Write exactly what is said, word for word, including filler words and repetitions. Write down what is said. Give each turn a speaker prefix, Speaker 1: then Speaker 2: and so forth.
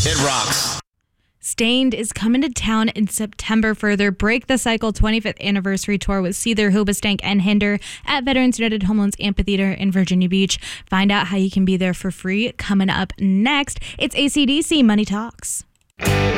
Speaker 1: It rocks.
Speaker 2: Stained is coming to town in September for their Break the Cycle twenty-fifth anniversary tour with Seether, Hoobastank, and Hinder at Veterans United Home Loans Amphitheater in Virginia Beach. Find out how you can be there for free coming up next. It's A C D C Money Talks.